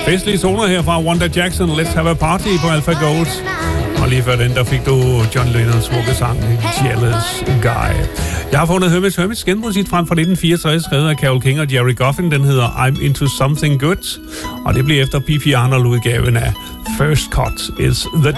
Festlige toner her fra Wanda Jackson, Let's Have a Party på Alpha Gold. Og lige før den, der fik du John Lennons smukke sang, Jealous Guy. Jeg har fundet Hermits genmusik frem fra 1964, skrevet af Carole King og Jerry Goffin. Den hedder I'm Into Something Good, og det bliver efter P.P. Arnold-udgaven af First Cut is the